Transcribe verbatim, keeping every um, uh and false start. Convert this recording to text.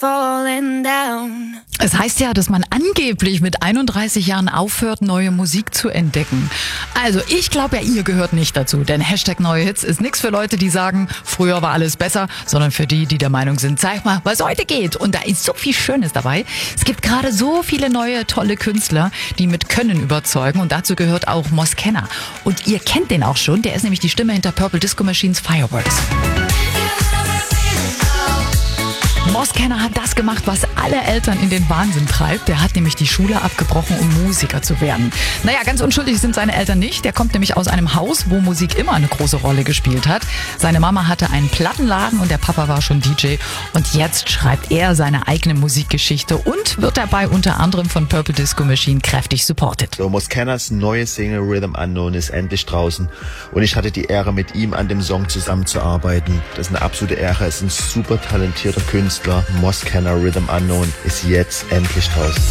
falling down. Es heißt ja, dass man angeblich mit einunddreißig Jahren aufhört, neue Musik zu entdecken. Also ich glaube ja, ihr gehört nicht dazu, denn Hashtag neue Hits ist nichts für Leute, die sagen, früher war alles besser, sondern für die, die der Meinung sind, zeig mal, was heute geht. Und da ist so viel Schönes dabei. Es gibt gerade so viele neue, tolle Künstler, die mit Können überzeugen, und dazu gehört auch Mos Kenner. Und ihr kennt den auch schon, der ist nämlich die Stimme hinter Purple Disco Machines Fireworks. Mos Kenner hat das gemacht, was alle Eltern in den Wahnsinn treibt. Der hat nämlich die Schule abgebrochen, um Musiker zu werden. Naja, ganz unschuldig sind seine Eltern nicht. Der kommt nämlich aus einem Haus, wo Musik immer eine große Rolle gespielt hat. Seine Mama hatte einen Plattenladen und der Papa war schon D J. Und jetzt schreibt er seine eigene Musikgeschichte und wird dabei unter anderem von Purple Disco Machine kräftig supported. So, Mos Kenners neue Single Rhythm Unknown ist endlich draußen. Und ich hatte die Ehre, mit ihm an dem Song zusammenzuarbeiten. Das ist eine absolute Ehre. Er ist ein super talentierter Künstler. Mos Kenner Rhythm Unknown ist jetzt endlich draußen.